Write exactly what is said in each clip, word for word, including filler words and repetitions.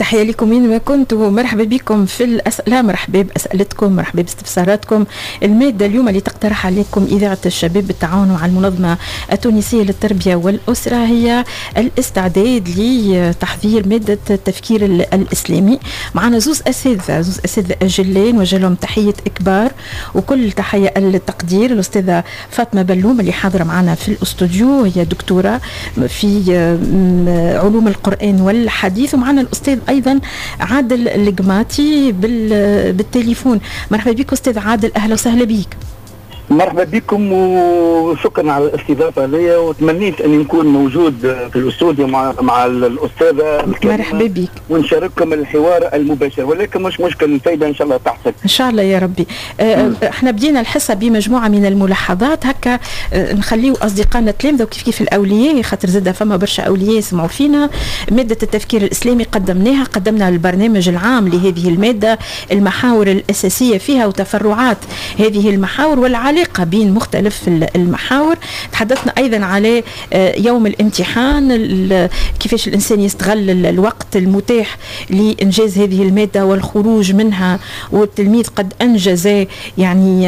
تحية لكم وين ما كنتوا. مرحبا بكم في الأسئلة، مرحبا بأسئلتكم، مرحبا باستفساراتكم. المادة اليوم اللي تقترح عليكم إذاعة الشباب بالتعاون مع المنظمة التونسية للتربية والأسرة هي الاستعداد لتحضير مادة التفكير الإسلامي. معنا زوز أساتذة زوز أساتذة أجلين وجه لهم تحية إكبار وكل تحية التقدير. الأستاذة فاطمة بلوم اللي حاضرة معنا في الأستوديو، هي دكتورة في علوم القرآن والحديث، ومعنا الأستاذ أيضا عادل القماتي بالتليفون. مرحبا بك أستاذ عادل، أهلا وسهلا بك. مرحبا بكم وشكرا على الاستضافه لي، وتمنيت اني نكون موجود في الاستوديو مع مع الاستاذه. مرحبا بك ونشارككم الحوار المباشر، ولكن مش مشكل، الفايده ان شاء الله تحصل ان شاء الله يا ربي. آه احنا بدينا الحصه بمجموعه من الملاحظات هكا، آه نخليو اصدقائنا التلامذه وكيف كيف الاولياء، خاطر زاد فما برشا اولياء يسمعوا فينا. ماده التفكير الاسلامي قدمناها قدمنا البرنامج العام لهذه الماده، المحاور الاساسيه فيها وتفرعات هذه المحاور والعلاقه بين مختلف المحاور. تحدثنا أيضا على يوم الامتحان، كيفاش الإنسان يستغل الوقت المتاح لإنجاز هذه المادة والخروج منها، والتلميذ قد أنجز يعني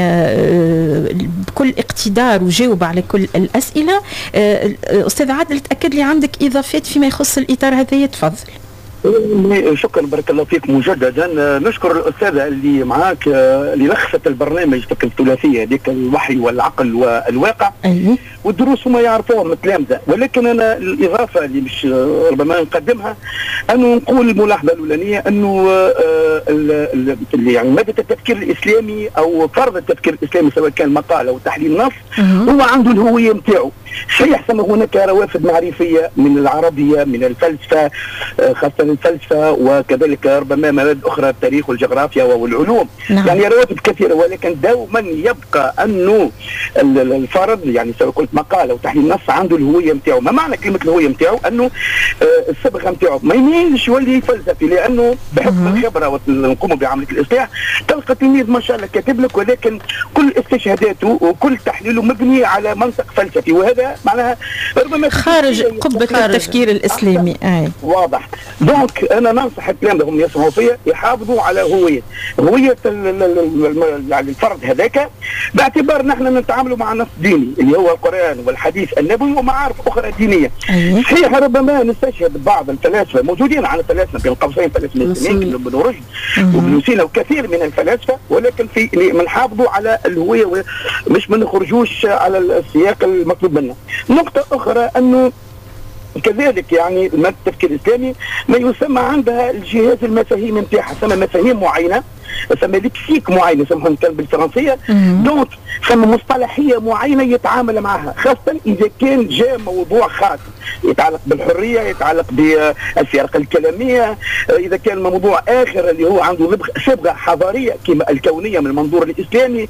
بكل اقتدار وجاوب على كل الأسئلة. أستاذ عادل تأكد لي عندك إضافات فيما يخص الإطار هذا، تفضل. شكرا بارك الله فيك مجددا. نشكر الاستاذه اللي معاك اللي لخصت البرنامج فكره الثلاثيه هذيك، الوحي والعقل والواقع. أيه. والدروس هما يعرفوهم التلامذه، ولكن انا الاضافه اللي مش ربما نقدمها انه نقول الملاحظه الاولانيه انه اللي يعني ماده التفكير الاسلامي او فرض التفكير الاسلامي سواء كان مقال او تحليل نص هو عنده الهويه نتاعو. صحيح ثم هناك روافد معرفيه من العربيه من الفلسفه، خاصه الفلسفه، وكذلك ربما مواد اخرى التاريخ والجغرافيا والعلوم. نعم. يعني روافد كثيره، ولكن دوما يبقى انه الفرد يعني سواء قلت مقال او تحليل نص عنده الهويه نتاعو. ما معنى كلمه الهويه نتاعو؟ انه الصبغه نتاعو ما يميلش يولي فلسفي، لانه بحكم الخبره ونقوم بعمليه الاصلاح تلقى تلميذ ما شاء الله كاتب لك، ولكن كل استشهاداته وكل تحليله مبني على منطق فلسفي، وهذا معناها ربما خارج قبه التفكير الاسلامي. اي واضح. دونك انا ننصح التلامذه هم يسمعوا فيا يحافظوا على هويه هويه يعني الفرد هذاك، باعتبار نحن نتعاملوا مع نص ديني اللي هو القران والحديث النبوي ومعارف اخرى دينيه. أيه. صحيح ربما نستشهد بعض الفلاسفه موجودين على فلاسفه بين قوسين، فلاسفه الاسلاميين ابن رشد وابن سينا وكثير من الفلاسفه، ولكن في نحافظوا على الهويه مش ما نخرجوش على السياق المطلوب منا. نقطه اخرى انه كذلك يعني مادة التفكير الإسلامي ما يسمى عندها الجهاز المفاهيم نتاعها، ثم مفاهيم معينة، ثم لكسيك معين يسموها نتكلم بالفرنسية. دونك ثم مصطلحية معينة يتعامل معها، خاصة إذا كان جاء موضوع خاص يتعلق بالحرية، يتعلق بالفرق الكلامية، إذا كان موضوع آخر اللي هو عنده صبغة حضارية كما الكونية من المنظور الإسلامي،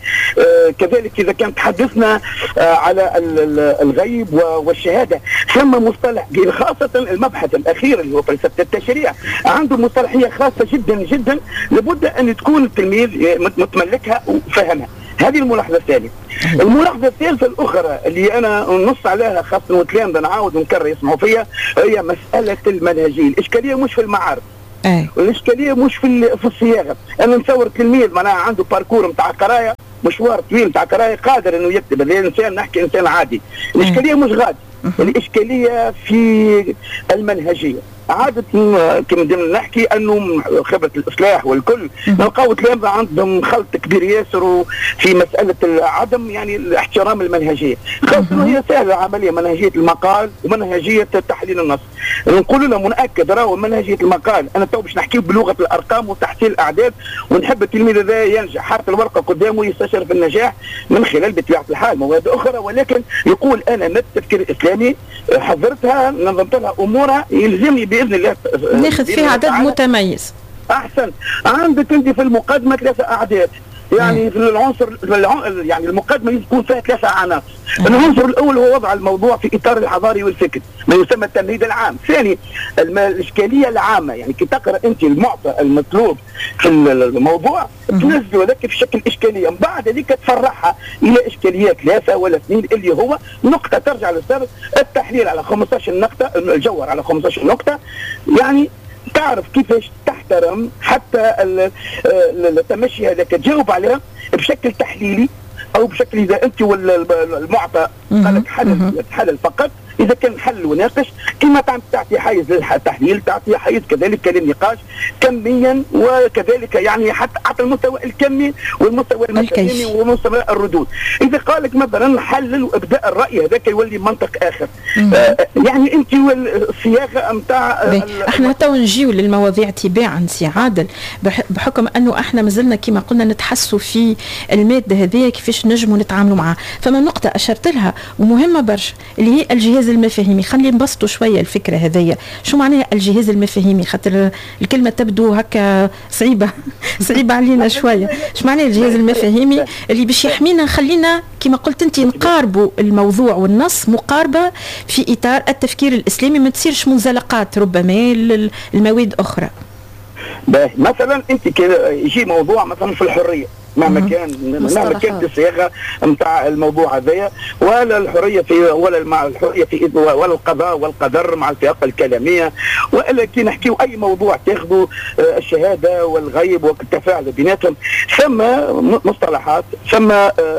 كذلك إذا كان تحدثنا على الغيب والشهادة، ثم مصطلح خاصة المبحث الأخير اللي هو فلسفة التشريع عنده مصطلحية خاصة جدا جدا، لابد أن تكون التلميذ متملكها وفهمها. هذه الملاحظة الثانية. الملاحظة الثالثة الأخرى اللي أنا نص عليها خاصة والتلامذة نعاود ونكرر يسمعوا فيها هي مسألة المنهجية. الإشكالية مش في المعارف، أي. الإشكالية مش في في الصياغة. أنا نتصور تلميذ معناها عنده باركور نتاع قراية، مشوار طويل نتاع قراية، قادر إنه يكتب، الإنسان نحكي إنسان عادي. الإشكالية مش غادي، الإشكالية في المنهجية. عادة كما دائما نحكي انه خبره الاصلاح والكل نلقاو تلامذه عندهم خلط كبير ياسر في مساله عدم يعني احترام المنهجيه، خاصه هي سهله عمليه منهجيه المقال ومنهجيه تحليل النص. نقول لهم ونأكد راهو منهجيه المقال انا تو باش نحكي بلغه الارقام وتحصيل الاعداد، ونحب التلميذ هذا ينجح حتى الورقه قدامه يستشرف النجاح من خلال بطبيعه الحال مواد اخرى، ولكن يقول انا مادة التفكير الاسلامي حضرتها نظمت لها امورها يلزمني باذن الله ناخذ فيها عدد متميز. احسن. عندك انت في المقدمه ثلاثه اعداد، يعني في العنصر يعني المقدمه يكون فيها ثلاثه عناصر. العنصر الاول هو وضع الموضوع في اطار الحضاري والفكري، ما يسمى التمهيد العام. ثاني الاشكاليه العامه، يعني كي تقرا انت المعطى المطلوب في الموضوع تنزل هذاك في شكل اشكاليه، من بعد هذيك تفرعها الى اشكاليات ثلاثه ولا اثنين اللي هو نقطه ترجع للسبب التحليل على خمسطاش نقطه، الجوهر على خمسطاش نقطه، يعني تعرف كيفاش تحترم حتى التمشي هذاك، تجاوب عليها بشكل تحليلي او بشكل اذا انت والمعطى قال لك حلل حلل فقط، اذا كان حل وناقش كما تعطي حيز للتحليل، تعطي حيز كذلك للنقاش كميا وكذلك يعني حتى حتى المستوى الكمي والمستوى المفاهيمي ومستوى الردود. اذا قال لك مثلا حلل وابداء الراي هذاك يولي منطق اخر. آه يعني انت والصياغه نتاع احنا تو نجيو للمواضيع تباعا سي عادل، بحكم انه احنا مازلنا كما قلنا نتحسوا في الماده هذه كيفاش نجموا نتعاملوا معها. فما نقطه اشرت لها ومهمه برشا اللي هي الجهاز المفاهيمي. خلي نبسطوا شويه الفكره هذيا، شو معناها الجهاز المفاهيمي؟ خاطر الكلمه تبدو هكا صعيبه صعيبه علينا شويه. شو معناها الجهاز المفاهيمي اللي باش يحمينا؟ خلينا كما قلت انت نقاربوا الموضوع والنص مقاربه في اطار التفكير الاسلامي، ما تصيرش منزلقات ربما المواد اخرى. باهي مثلا انت كده يجي موضوع مثلا في الحريه مهما كان مهما كانت الصياغه نتاع الموضوع هذايا، ولا الحريه في ولا مع الحريه في ولا القضاء والقدر مع الفئات الكلاميه، والا كي نحكيو اي موضوع تاخذوا الشهاده والغيب والتفاعل بيناتهم، ثم مصطلحات، ثم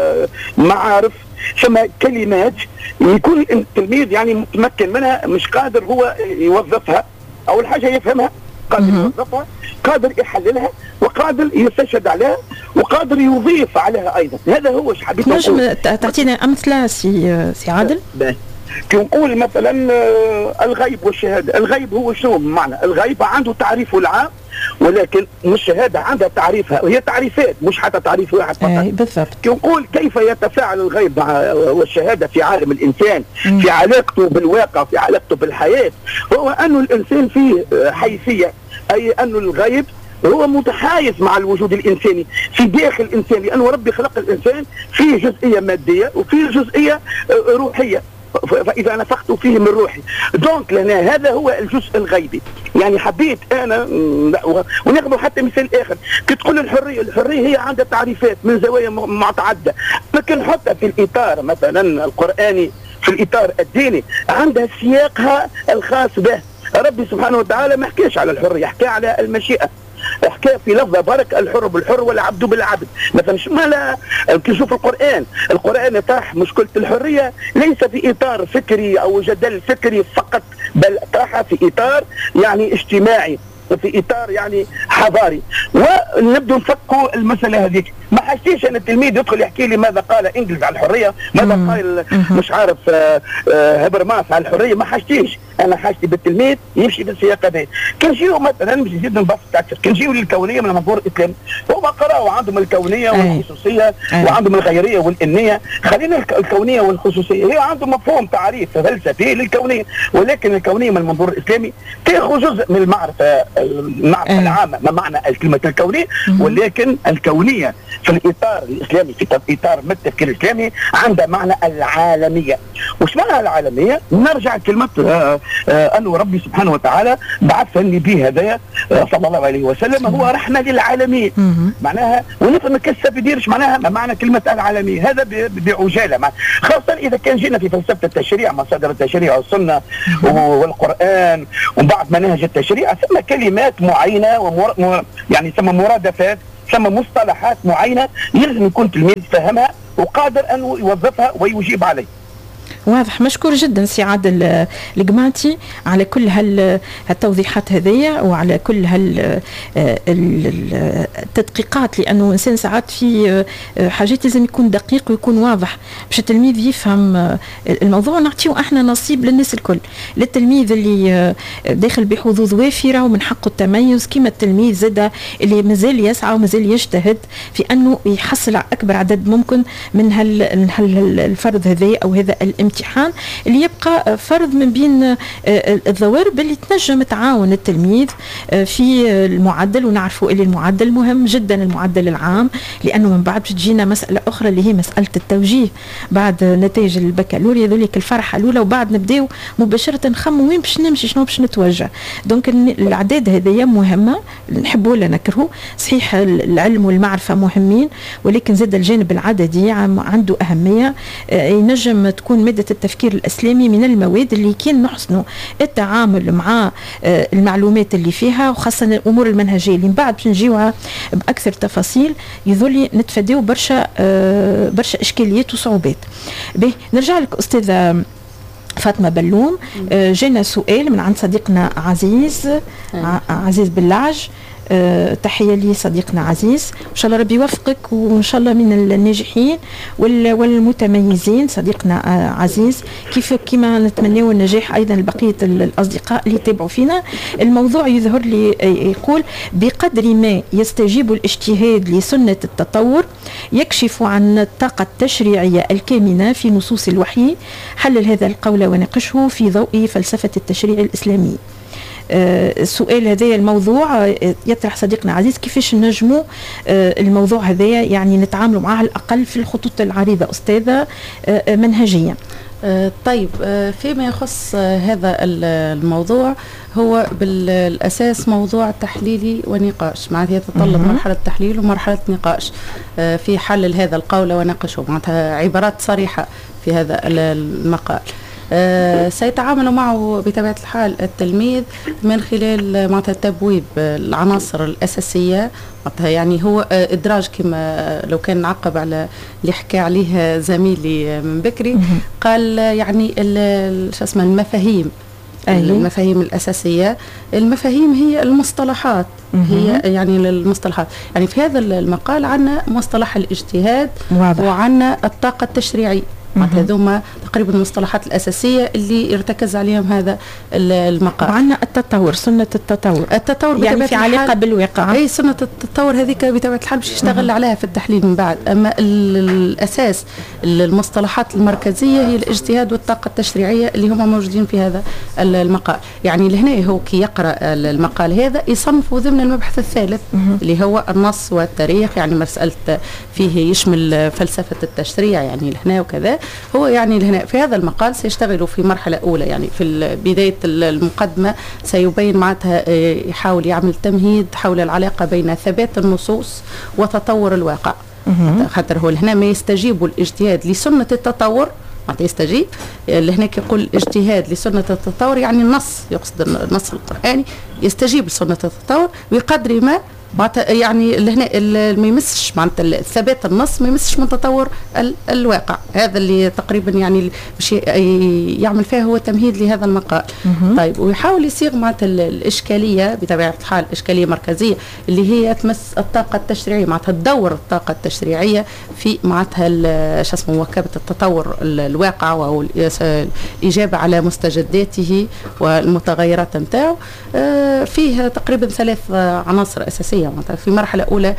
معارف، ثم كلمات يكون التلميذ يعني متمكن منها، مش قادر هو يوظفها، اول حاجه يفهمها، قادر يوظفها، قادر يحللها، وقادر يستشهد عليها، وقادر يضيف عليها ايضا. هذا هو ايش حبيت نقول. نجم تعطينا امثله سي سي عادل؟ كي نقول مثلا الغيب والشهاده، الغيب هو شنو بمعنى؟ الغيب عنده تعريفه العام، ولكن الشهاده عندها تعريفها، وهي تعريفات مش حتى تعريف واحد فقط. اي بالضبط. كي نقول كيف يتفاعل الغيب مع والشهاده في عالم الانسان، م. في علاقته بالواقع، في علاقته بالحياه، هو انه الانسان فيه حيثيه، اي انه الغيب هو متحايز مع الوجود الانساني في داخل الانسان، لانه ربي خلق الانسان فيه جزئيه ماديه وفيه جزئيه روحيه، فاذا نفخت فيه من روحي. دونك لنا هذا هو الجزء الغيبي. يعني حبيت انا وناخذ حتى مثال اخر، كي تقول الحريه، الحريه هي عندها تعريفات من زوايا متعدده، لكن نحطها في الاطار مثلا القراني، في الاطار الديني، عندها سياقها الخاص به. ربي سبحانه وتعالى ما حكاش على الحريه، حكى على المشيئه، حكى في لفظه بارك الحر بالحر والعبد بالعبد. مثلا ما لا كي نشوف القران، القران يطرح مشكله الحريه ليس في اطار فكري او جدل فكري فقط، بل طرحها في اطار يعني اجتماعي، في اطار يعني حضاري، ونبدو نفكوا المساله هذيك. ما حاجتيش انا التلميذ يدخل يحكي لي ماذا قال انجلز على الحريه، ماذا قال مش عارف هبرماس على الحريه، ما حاجتيش. انا حاجتي بالتلميذ يمشي بالسياق هذا. كنجيو مثلا مش نزيد نبسط اكثر، كنجيو للكونيه من المنظور الاسلامي، هما قراوا عندهم الكونيه والخصوصيه وعندهم الغيريه والانيه. خلينا الكونيه والخصوصيه هي عندهم مفهوم تعريف فلسفي للكونيه، ولكن الكونيه من المنظور الاسلامي تاخذ جزء من المعرفه المعرفه العامه ما معنى الكلمه الكونيه، ولكن الكونيه في الاطار الاسلامي، في اطار التفكير الاسلامي، عندها معنى العالميه. وش معنى العالميه؟ نرجع كلمه آه آه انه ربي سبحانه وتعالى بعث النبي هذايا آه صلى الله عليه وسلم هو رحمه للعالمين. معناها ونفهم كيف بيديرش معناها ما معنى كلمه العالميه، هذا بعجاله، خاصه اذا كان جينا في فلسفه التشريع، مصادر التشريع والسنه والقران وبعض مناهج التشريع، ثم كلمات معينه ومر... يعني ثم مرادفات، ثم مصطلحات معينه يلزم يكون تلميذ فهمها وقادر انه يوظفها ويجيب عليه. واضح. مشكور جدا سي عادل القماتي على كل هالتوضيحات هذية وعلى كل هالتدقيقات، لأنه إنسان ساعات في حاجات لازم يكون دقيق ويكون واضح باش التلميذ يفهم الموضوع. نعطيه احنا نصيب للناس الكل، للتلميذ اللي داخل بحظوظ وافرة ومن حقه التميز، كما التلميذ زاد اللي مازال يسعى ومازال يجتهد في أنه يحصل على أكبر عدد ممكن من هالفرض هذا أو هذا الامتحان اللي يبقى فرض من بين الضوارب اللي تنجم تعاون التلميذ في المعدل. ونعرفوا اللي المعدل مهم جدا، المعدل العام، لانه من بعد تجينا مساله اخرى اللي هي مساله التوجيه بعد نتائج البكالوريا، ذلك الفرحه الاولى، وبعد نبداو مباشره نخمم وين باش نمشي، شنو باش نتوجه. دونك الاعداد هذه مهمه، نحبوا ولا نكرهوا. صحيح العلم والمعرفه مهمين، ولكن زاد الجانب العددي عنده اهميه. ينجم تكون ماده مادة التفكير الإسلامي من المواد اللي كان نحسنوا التعامل مع المعلومات اللي فيها، وخاصة الأمور المنهجية اللي من بعد باش نجيوها بأكثر تفاصيل يظل نتفاديو برشا برشا إشكاليات وصعوبات. به نرجع لك أستاذة فاطمة بلوم. جينا سؤال من عند صديقنا عزيز عزيز باللعج. أه تحية لي صديقنا عزيز، إن شاء الله ربي يوفقك وإن شاء الله من الناجحين والمتميزين صديقنا أه عزيز، كيف كما نتمنى النجاح أيضا لبقية الأصدقاء اللي يتابعوا فينا. الموضوع يظهر لي يقول بقدر ما يستجيب الاجتهاد لسنة التطور يكشف عن الطاقة التشريعية الكامنة في نصوص الوحي. حلل هذا القول وناقشه في ضوء فلسفة التشريع الإسلامي. السؤال هذا الموضوع يطرح صديقنا عزيز كيفاش نجموا الموضوع هذا يعني نتعاملوا معه على الأقل في الخطوط العريضة أستاذة منهجيا. طيب فيما يخص هذا الموضوع هو بالأساس موضوع تحليلي ونقاش، معناتها يتطلب مرحلة تحليل ومرحلة نقاش في حل هذا القول وناقشه، معناتها عبارات صريحة في هذا المقال. أه سيتعامل معه بطبيعة الحال التلميذ من خلال معناتها تبويب العناصر الأساسية، معناتها يعني هو إدراج كما لو كان نعقب على اللي حكى عليه زميلي من بكري، قال يعني شو اسمه المفاهيم أيوه. المفاهيم الأساسية، المفاهيم هي المصطلحات، هي يعني المصطلحات، يعني في هذا المقال عنا مصطلح الاجتهاد وعنا الطاقة التشريعية، هذوما تقريبا المصطلحات الأساسية اللي يرتكز عليهم هذا المقال. وعندنا التطور، سنة التطور التطور يعني في علاقة بالواقع. أي سنة التطور هذيك بطبيعة الحال باش يشتغل عليها في التحليل من بعد، أما الأساس المصطلحات المركزية هي الاجتهاد والطاقة التشريعية اللي هما موجودين في هذا المقال. يعني لهنا هو كي يقرأ المقال هذا يصنفه ضمن المبحث الثالث اللي هو النص والتاريخ، يعني مسألة فيه يشمل فلسفة التشريع يعني لهنا وكذا. هو يعني لهنا في هذا المقال سيشتغل في مرحلة أولى، يعني في بداية المقدمة سيبين معناتها يحاول يعمل تمهيد حول العلاقة بين ثبات النصوص وتطور الواقع، خاطر هو لهنا ما يستجيب الاجتهاد لسنة التطور، معناتها يستجيب لهناك يقول اجتهاد لسنة التطور يعني النص، يقصد النص القرآني يستجيب لسنة التطور بقدر ما يعني لهنا ما يمسش معناتها ثبات النص ما يمسش من تطور ال الواقع. هذا اللي تقريبا يعني باش يعمل فيها هو تمهيد لهذا المقال. طيب ويحاول يصيغ معناتها الاشكاليه بطبيعه الحال اشكاليه مركزيه اللي هي تمس الطاقه التشريعيه، معناتها تدور الطاقه التشريعيه في معناتها شو اسمه مواكبه التطور الواقع او الاجابه على مستجداته والمتغيرات نتاعو. فيه تقريبا ثلاث عناصر اساسيه. في مرحلة أولى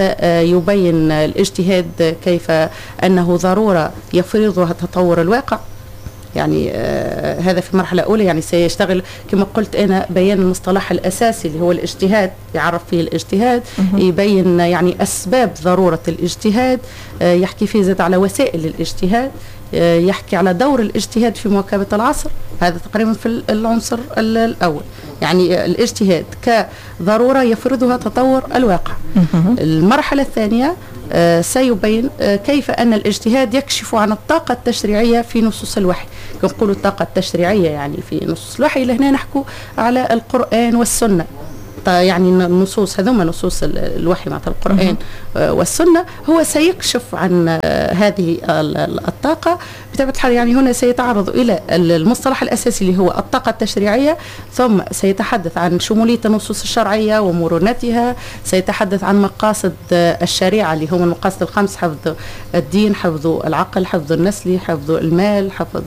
سيبين الاجتهاد كيف أنه ضرورة يفرضها تطور الواقع، يعني آه هذا في مرحلة أولى، يعني سيشتغل كما قلت أنا بيان المصطلح الأساسي اللي هو الاجتهاد، يعرف فيه الاجتهاد، يبين يعني أسباب ضرورة الاجتهاد، آه يحكي فيه زاد على وسائل الاجتهاد، آه يحكي على دور الاجتهاد في مواكبة العصر. هذا تقريبا في العنصر الأول، يعني الاجتهاد كضرورة يفرضها تطور الواقع. المرحلة الثانية آه سيبين آه كيف أن الاجتهاد يكشف عن الطاقة التشريعية في نصوص الوحي. نقول الطاقة التشريعية يعني في نصوص الوحي، لهنا نحكو على القرآن والسنة، يعني النصوص هذوما نصوص الوحي مع القرآن والسنة. هو سيكشف عن هذه الطاقة بطبيعة الحال، يعني هنا سيتعرض إلى المصطلح الأساسي اللي هو الطاقة التشريعية، ثم سيتحدث عن شمولية النصوص الشرعية ومرونتها، سيتحدث عن مقاصد الشريعة اللي هم المقاصد الخمس: حفظ الدين، حفظ العقل، حفظ النسل، حفظ المال، حفظ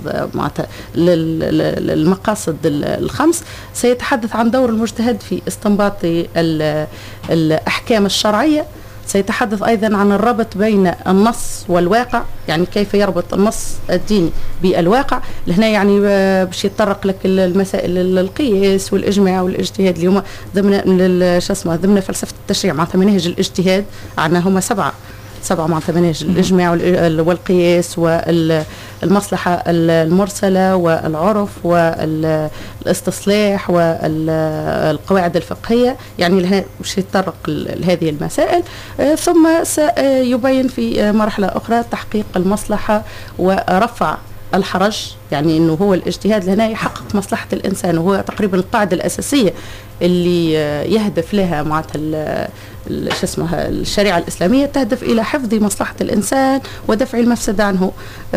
المقاصد الخمس. سيتحدث عن دور المجتهد في استنباط الأحكام الشرعية. سيتحدث أيضا عن الربط بين النص والواقع، يعني كيف يربط النص الديني بالواقع. لهنا يعني باش يتطرق لك المسائل القياس والإجماع والاجتهاد اللي هما ضمن شو اسمه ضمن فلسفة التشريع، معناتها مناهج الاجتهاد عندنا هما سبعة سبعة معناتها مناهج: الإجماع والقياس والمصلحة المرسلة والعرف والاستصلاح والقواعد الفقهية، يعني لها مش يتطرق لهذه المسائل. ثم سيبين في مرحلة أخرى تحقيق المصلحة ورفع الحرج، يعني انه هو الاجتهاد هنا يحقق مصلحه الانسان، وهو تقريبا القاعده الاساسيه اللي يهدف لها معناتها شو اسمها الشريعه الاسلاميه، تهدف الى حفظ مصلحه الانسان ودفع المفسده عنه.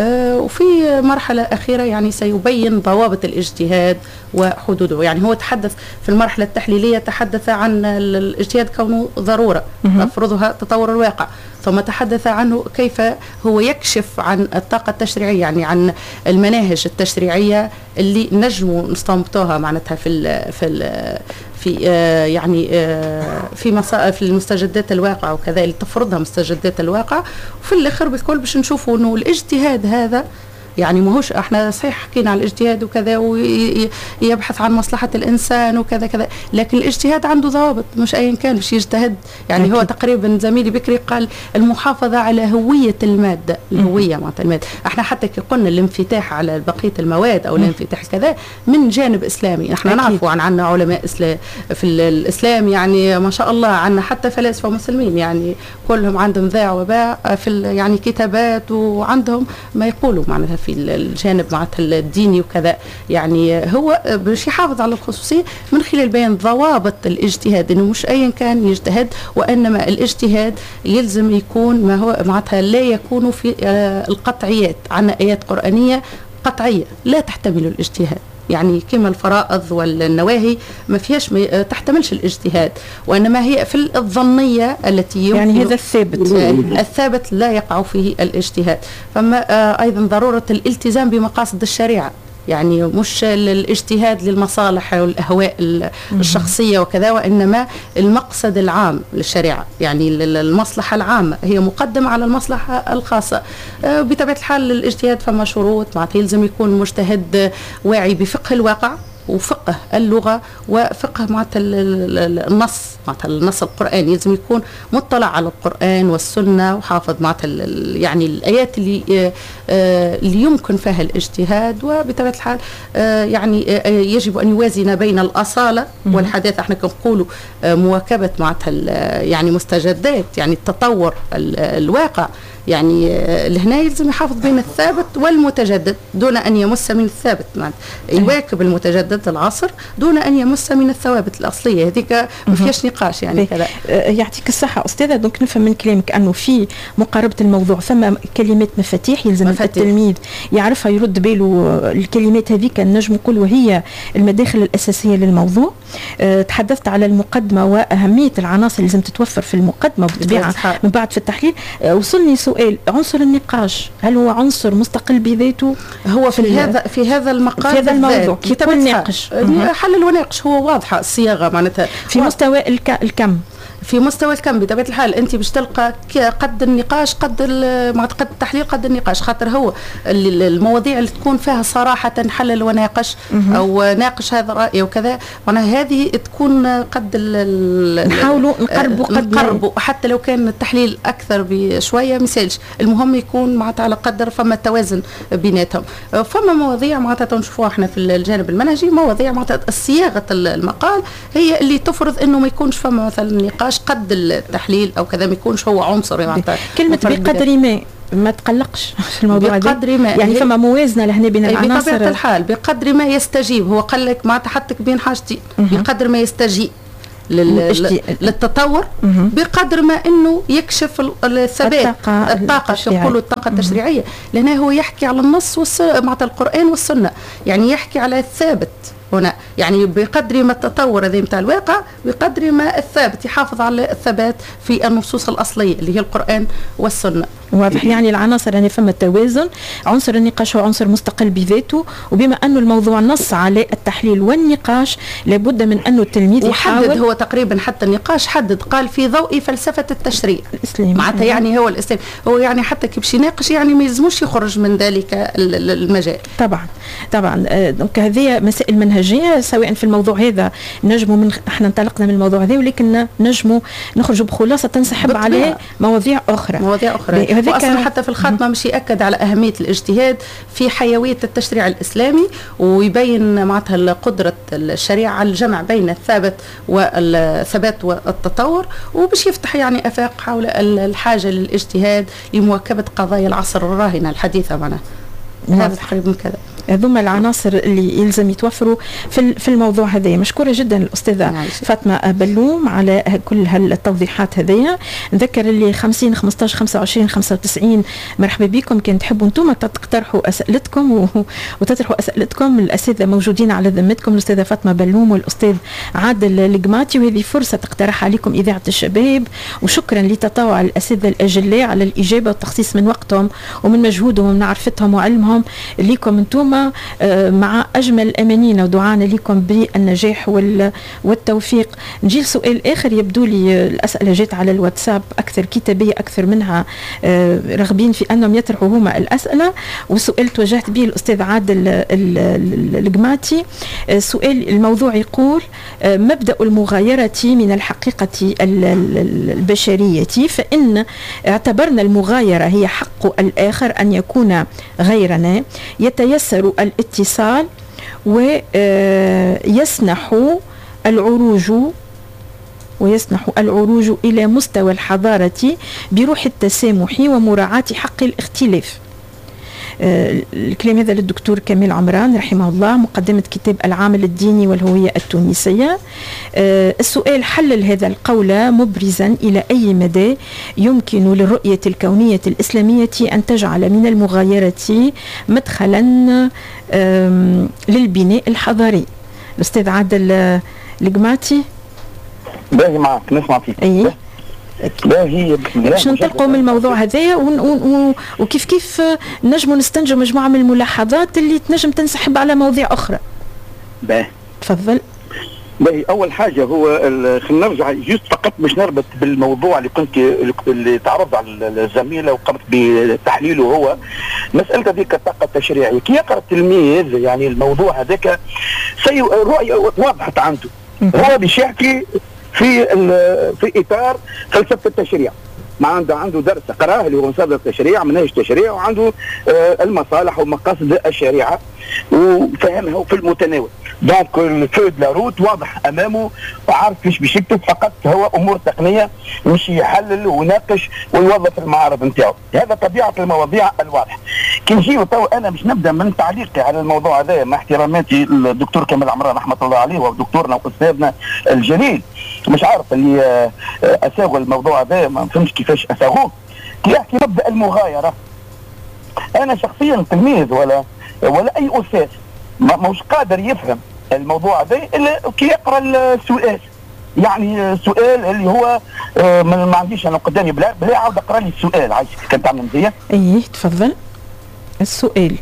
وفي مرحله اخيره يعني سيبين ضوابط الاجتهاد وحدوده. يعني هو تحدث في المرحله التحليليه، تحدث عن الاجتهاد كونه ضروره تفرضها تطور الواقع، ثم تحدث عنه كيف هو يكشف عن الطاقة التشريعية، يعني عن المناهج التشريعية اللي نجموا نستنبطوها معناتها في ال في ال في آه يعني آه في في المستجدات الواقع وكذا اللي تفرضها مستجدات الواقع. وفي الاخر بالكل باش نشوفوا انه الاجتهاد هذا يعني ماهوش، احنا صحيح حكينا على الاجتهاد وكذا ويبحث عن مصلحة الانسان وكذا كذا، لكن الاجتهاد عنده ضوابط، مش ايا كان باش يجتهد. يعني أكيد. هو تقريبا زميلي بكري قال المحافظة على هوية المادة، الهوية معناتها المادة. احنا حتى كي قلنا الانفتاح على بقية المواد او الانفتاح كذا من جانب اسلامي، احنا نعرفوا عن عنا علماء اسلام في الاسلام يعني ما شاء الله، عنا حتى فلاسفة مسلمين يعني كلهم عندهم ذاع وباع في يعني كتابات، وعندهم ما يقولوا معناتها في الجانب معناتها الديني وكذا. يعني هو باش يحافظ على الخصوصية من خلال بيان ضوابط الاجتهاد، انه مش ايا كان يجتهد، وانما الاجتهاد يلزم يكون ما هو معناتها لا يكون في القطعيات. عندنا ايات قرآنية قطعية لا تحتمل الاجتهاد، يعني كما الفرائض والنواهي ما فيهاش ما تحتملش الاجتهاد، وانما هي في الظنيه التي يعني هذا الثابت الثابت لا يقع فيه الاجتهاد. فما ايضا ضروره الالتزام بمقاصد الشريعه، يعني مش الاجتهاد للمصالح والأهواء الشخصية وكذا، وإنما المقصد العام للشريعة، يعني المصلحة العامة هي مقدمة على المصلحة الخاصة. بطبيعة الحال الاجتهاد فما شروط، معناتها يلزم يكون مجتهد واعي بفقه الواقع وفقه اللغة وفقه معناتها النص، معناتها النص القرآني، يلزم يكون مطلع على القرآن والسنة وحافظ معناتها يعني الآيات اللي اللي يمكن فيها الاجتهاد. وبطبيعة الحال يعني يجب أن يوازن بين الأصالة والحداثة. احنا كنقولوا مواكبة معناتها يعني مستجدات، يعني التطور الواقع، يعني لهنا يلزم يحافظ بين الثابت والمتجدد دون أن يمس من الثابت، يواكب المتجدد العصر دون أن يمس من الثوابت الأصلية. هذيك ما فيهاش نقاش يعني كذا. يعطيك الصحة أستاذة. دونك نفهم من كلامك أنه في مقاربة الموضوع ثم كلمات مفاتيح يلزم مفاتيح. التلميذ يعرفها، يرد باله الكلمات هذيك نجم كل وهي المداخل الأساسية للموضوع. أه تحدثت على المقدمة وأهمية العناصر اللي لازم تتوفر في المقدمة وبالطبيعة من بعد في التحليل. أه وصلني سؤال، عنصر النقاش هل هو عنصر مستقل بذاته؟ هو في, في هذا في هذا المقام في هذا الموضوع كي تكون ناقش حلل وناقش هو واضحة الصياغة معناتها في مستوى الكم في مستوى الكم. بطبيعة الحال أنت باش تلقى قد النقاش قد قد التحليل قد النقاش، خاطر هو المواضيع اللي تكون فيها صراحة حلل وناقش أو ناقش هذا رأي وكذا، معناها هذه تكون قد نحاولوا نقربوا قد نقربوا حتى لو كان التحليل أكثر بشوية مثالش، المهم يكون معناتها على قدر فما توازن بيناتهم. فما مواضيع معناتها تنشوفوها احنا في الجانب المنهجي، مواضيع معناتها صياغة المقال هي اللي تفرض إنه ما يكونش فما مثلا نقاش قد التحليل او كذا، ما يكونش هو عنصر يعني كلمه بقدر ما ما تقلقش في الموضوع هذا، بقدر ما يعني فما موازنه لهنا بين العناصر. بطبيعه الحال بقدر ما يستجيب، هو قال لك معناتها حطك بين حاجتين، بقدر ما يستجيب لل... للتطور، بقدر ما انه يكشف الثبات الطاقه, الطاقة يقولوا الطاقه التشريعيه، لان هو يحكي على النص والس... معناتها القران والسنه، يعني يحكي على الثابت هنا، يعني بقدر ما التطور هذا نتاع الواقع بقدر ما الثابت يحافظ على الثبات في النصوص الأصلية اللي هي القرآن والسنة. واضح يعني العناصر يعني فما التوازن، عنصر النقاش هو عنصر مستقل بذاته، وبما أنه الموضوع نص على التحليل والنقاش لابد من أنه التلميذ يحاول. وحدد هو تقريبا حتى النقاش حدد قال في ضوء فلسفة التشريع الإسلامي، معناتها يعني هو الإسلام هو يعني حتى كي باش يناقش يعني ما يلزموش يخرج من ذلك المجال. طبعا طبعا. دونك هذه مسائل منهجية، سواء في الموضوع هذا نجموا من احنا انطلقنا من الموضوع هذا، ولكن نجموا نخرجوا بخلاصه تنسحب عليه مواضيع اخرى مواضيع اخرى واصلا حتى في الخاتمه مش ياكد على اهميه الاجتهاد في حيويه التشريع الاسلامي، ويبين معناتها قدره الشريعه على الجمع بين الثابت والثبات والتطور، وباش يفتح يعني افاق حول الحاجه للاجتهاد لمواكبه قضايا العصر الراهنه الحديثه معنا. هذا تقريبا كذا. هذوما العناصر اللي يلزم يتوفروا في في الموضوع هذا. مشكورة جدا الأستاذة نعم. فاطمة بلوم على كل هالتوضيحات هذيا. نذكر اللي خمسين خمسطاش خمسة وعشرين خمسة وتسعين مرحبا بكم. كان تحبوا انتم تقترحوا أسئلتكم وتطرحوا أسئلتكم، الأساتذة موجودين على ذمتكم، الأستاذة فاطمة بلوم والأستاذ عادل القماتي، وهذه فرصة تقترح عليكم إذاعة الشباب. وشكرا لتطوع الأساتذة الأجلاء على الإجابة والتخصيص من وقتهم ومن مجهودهم ومن معرفتهم وعلمهم لكم انتم، مع أجمل أمانينا ودعانا لكم بالنجاح والتوفيق. نجي لسؤال آخر، يبدو لي الأسئلة جات على الواتساب أكثر كتابية أكثر منها رغبين في أنهم يطرحوا هما الأسئلة، وسؤال توجهت به الأستاذ عادل القماتي. سؤال الموضوع يقول: مبدأ المغايرة من الحقيقة البشرية، فإن اعتبرنا المغايرة هي حق الآخر أن يكون غيرنا، يتيسر الاتصال ويسنح العروج ويسنح العروج إلى مستوى الحضارة بروح التسامح ومراعاة حق الاختلاف. الكلام هذا للدكتور كمال عمران رحمه الله، مقدمة كتاب العامل الديني والهوية التونسية. السؤال: حلل هذا القول مبرزا إلى أي مدى يمكن للرؤية الكونية الإسلامية أن تجعل من المغايرة مدخلا للبناء الحضاري. الأستاذ عادل القماتي. باهي معك، نسمع فيك. أي باهي باش ننطلقوا من الموضوع هذايا وكيف كيف نجموا نستنجوا مجموعة من الملاحظات اللي تنجم تنسحب على مواضيع أخرى. باهي تفضل. باهي أول حاجة هو خلينا نرجع جيست فقط باش نربط بالموضوع اللي كنت اللي تعرض على الزميلة وقمت بتحليله، هو مسألة هذيك الطاقة التشريعية. كي يقرأ التلميذ يعني الموضوع هذاك الرؤية وضحت عنده، هو باش يحكي في في اطار فلسفه التشريع. ما عنده عنده درس قراه اللي هو مصادر التشريع، مناهج التشريع، وعنده آه المصالح ومقاصد الشريعه وفهمها في المتناول. دونك الفو دو لا روت واضح امامه وعارف كيفاش باش يكتب، فقط هو امور تقنيه مش يحلل ويناقش ويوظف المعارض نتاعو. هذا طبيعه المواضيع الواضحه. كي نجيو تو انا باش نبدا من تعليقي على الموضوع هذا، مع احتراماتي للدكتور كمال عمران رحمه الله عليه ودكتورنا واستاذنا الجليل، مش عارف اللي اساغوا الموضوع هذا، ما فهمش كيفاش اساغوه. كي يحكي مبدا المغايره، انا شخصيا تلميذ ولا ولا اي استاذ ما مش قادر يفهم الموضوع هذا الا كي يقرا السؤال. يعني سؤال اللي هو ما عنديش انا قدامي، بلا بلا عاود اقرا لي السؤال. عايش كان تعمل مزيه. ايه تفضل. السؤال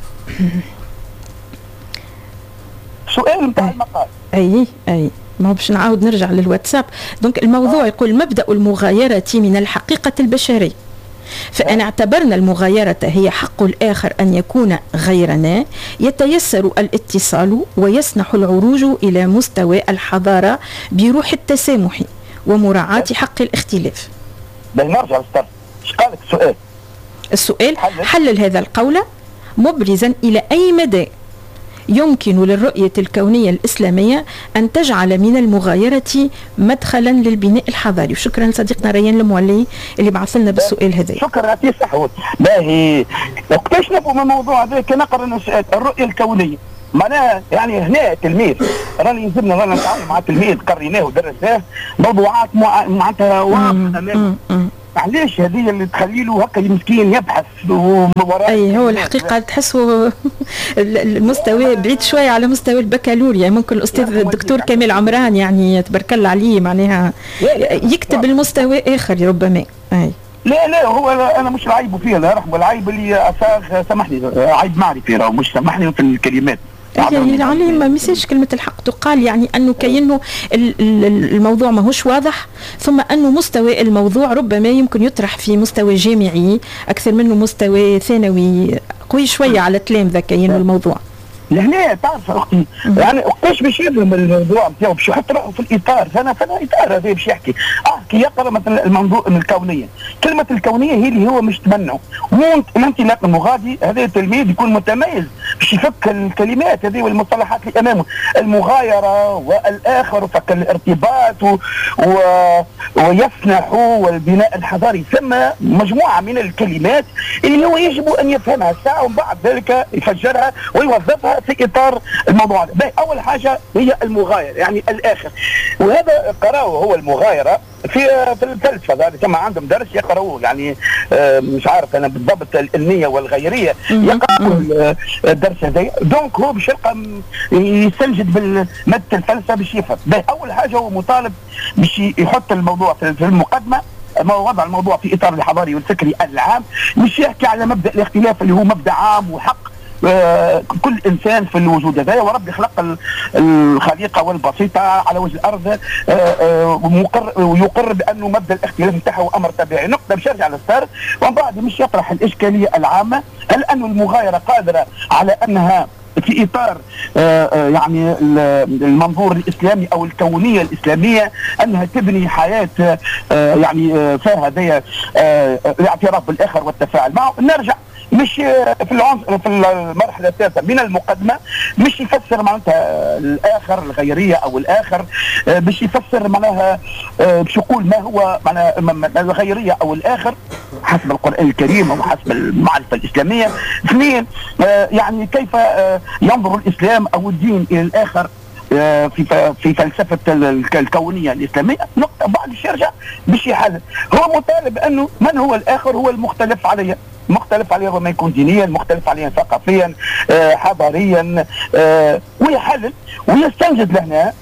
سؤال نتاع المقال. اي اي ما باش نعاود نرجع للواتساب. دونك الموضوع يقول: مبدأ المغايرة من الحقيقة البشرية، فإن اعتبرنا المغايرة هي حق الآخر أن يكون غيرنا، يتيسر الاتصال ويسنح العروج إلى مستوى الحضارة بروح التسامح ومراعاة حق الاختلاف. نرجع للستار. ايش قالك السؤال؟ السؤال: حلل هذا القول مبرزا إلى أي مدى يمكن للرؤية الكونية الإسلامية أن تجعل من المغايرة مدخلا للبناء الحضاري. وشكرا لصديقنا ريان المولي اللي بعث لنا بالسؤال هذا. شكرا لك صحوت. باهي وقتاش نفهم الموضوع هذا؟ كي نقرا الرؤية الكونية معناها يعني هنا تلميذ راني يلزمنا رانا نتعامل مع تلميذ قريناه ودرسناه موضوعات معناتها واضحة أمامه. علاش هذه اللي تخلي له هكا مسكين يبحث وراء؟ اي هو الحقيقه تحسوا المستوى بعيد شويه على مستوى البكالوريا. ممكن الاستاذ الدكتور كمال عمران يعني تبارك الله عليه معناها يكتب المستوى اخر ربما. اي لا لا هو انا مش العيب فيه، لا رحمه العيب اللي اساغ سامحني عيب معرفي راه مش سامحني في الكلمات. يعني العليم ما مسيش كلمة الحق تقال، يعني أنه كأنه الموضوع ما هوش واضح، ثم أنه مستوى الموضوع ربما يمكن يطرح في مستوى جامعي أكثر منه مستوى ثانوي قوي شوية على تلامذة كأنه الموضوع. لهنا تعرف اختي يعني وقتاش باش يفهم الموضوع نتاعو باش يحط روحه في الاطار. فانا في الاطار هذا باش يحكي اه كي يقرا مثلا الموضوع الكونيه، كلمه الكونيه هي اللي هو مش تمنعه، مو الانطلاق المغادي. هذا التلميذ يكون متميز باش يفك الكلمات هذه والمصطلحات اللي امامه، المغايره والاخر وفك الارتباط و... و... ويسنح والبناء الحضاري، ثم مجموعه من الكلمات اللي هو يجب ان يفهمها الساعه ومن بعد ذلك يفجرها ويوظفها في اطار الموضوع ده. اول حاجه هي المغايره يعني الاخر، وهذا قرأه هو المغايره في في الفلسفه، هذا كما عندهم درس يقرأوه يعني مش عارف انا بالضبط النيه والغيريه يقرأوا الدرس هذا. دونك هو باش يلقى يستنجد بالماده الفلسفه باش يفهم. اول حاجه هو مطالب باش يحط الموضوع في المقدمه، وضع الموضوع في اطار الحضاري والفكري العام، مش يحكي على مبدا الاختلاف اللي هو مبدا عام وحق آه كل انسان في الوجود هذا، وربي خلق الخليقه والبسيطه على وجه الارض آه آه ويقر بانه مبدا الاختلاف نتاعه امر طبيعي. نقطه باش يرجع للستار ومن بعد مش يطرح الاشكاليه العامه، هل انه المغايره قادره على انها في اطار آه يعني المنظور الاسلامي او الكونيه الاسلاميه انها تبني حياه آه يعني آه فيها هذه آه الاعتراف بالاخر والتفاعل معه. نرجع مش في العنصر في المرحله الثالثه من المقدمه مش يفسر معناتها الاخر الغيريه او الاخر، باش يفسر معناها باش يقول ما هو معناها الغيريه او الاخر حسب القران الكريم او حسب المعرفه الاسلاميه. اثنين يعني كيف ينظر الاسلام او الدين الى الاخر في في فلسفه الكونيه الاسلاميه. نقطه بعد يرجع باش يحدد هو مطالب انه من هو الاخر، هو المختلف عليه، مختلف عليه وما يكون دينيا، مختلف عليه ثقافيا آه حضاريا آه ويحلل ويستنجد لهنا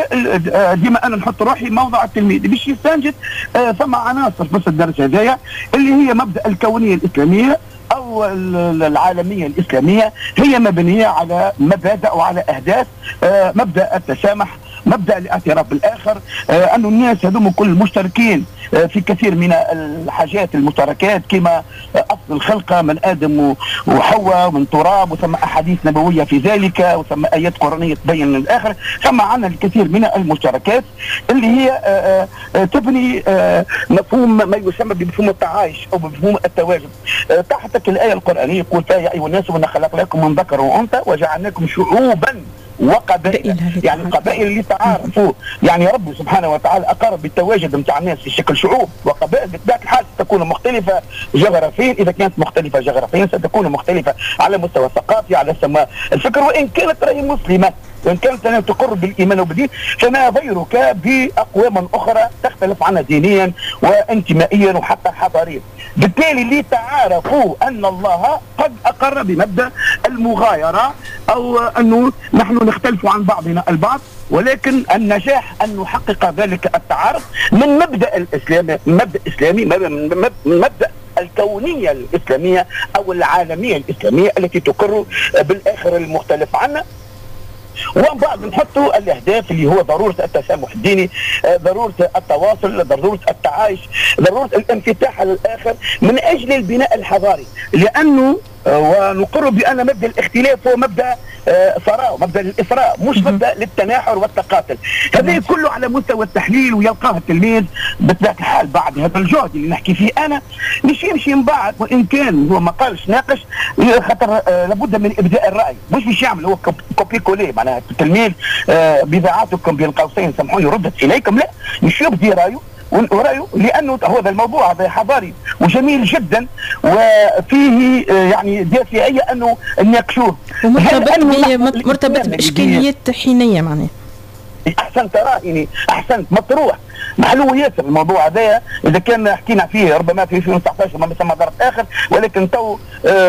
ديما انا نحط روحي موضع التلميذ باش يستنجد آه ثم عناصر بس الدرس هذايا اللي هي مبدا الكونيه الاسلاميه او العالميه الاسلاميه، هي مبنيه على مبادئ وعلى اهداف آه مبدا التسامح، مبدا الاعتراف بالاخر، آه انه الناس هذوم كل مشتركين آه في كثير من الحاجات المشتركات كما آه اصل الخلقه من ادم وحواء ومن تراب، وثم احاديث نبويه في ذلك وثم ايات قرانيه تبين الاخر. ثم عندنا الكثير من المشتركات اللي هي آه آه تبني آه مفهوم ما يسمى بمفهوم التعايش او بمفهوم التواجد. آه تحتك الايه القرانيه يقول فيها يا ايها الناس انا خلق لكم من ذكر وانثى وجعلناكم شعوبا وقبائل، يعني قبائل اللي تعارفوا، يعني ربي سبحانه وتعالى اقر بالتواجد نتاع الناس في شكل شعوب وقبائل. بطبيعه الحال ستكون مختلفه جغرافيا، اذا كانت مختلفه جغرافيا ستكون مختلفه على مستوى الثقافي على مستوى الفكر، وان كانت راهي مسلمه وان كانت أنا تقر بالايمان وبالدين، فما غيرك باقوام اخرى تختلف عنها دينيا وانتمائيا وحتى حضاريا. بالتالي اللي تعارفوا ان الله قد اقر بمبدا المغايره او انه نحن نختلف عن بعضنا البعض، ولكن النجاح ان نحقق ذلك التعارف من مبدا الاسلام، مبدا اسلامي، من مبدا الكونيه الاسلاميه او العالميه الاسلاميه التي تقر بالاخر المختلف عنا. ومن بعد نحطوا الاهداف اللي هو ضروره التسامح الديني، ضروره التواصل، ضروره التعايش، ضروره الانفتاح على الاخر من اجل البناء الحضاري، لانه ونقر بان مبدا الاختلاف هو مبدا ثراء، مبدا الاثراء، مش مبدا للتناحر والتقاتل. هذا كله على مستوى التحليل ويلقاه التلميذ بطبيعه الحال بعد هذا الجهد اللي نحكي فيه انا مش يمشي من بعد، وان كان هو ما قالش ناقش خاطر لابد من ابداء الراي، مش باش يعمل هو كوبي كولي معناها التلميذ بضاعتكم بين قوسين سامحوني ردت اليكم، لا مش يبدي رايه ورأيه، لأنه هذا الموضوع هذا حضاري وجميل جدا وفيه يعني دافعية أنه نناقشوه، ومرتبط مرتبط بإشكاليات حينية معناه. أحسنت راهني، أحسنت مطروح محلو ياسر الموضوع هذا، إذا كان حكينا فيه ربما في ألفين وتسعطاش وما مسمى ظرف آخر، ولكن تو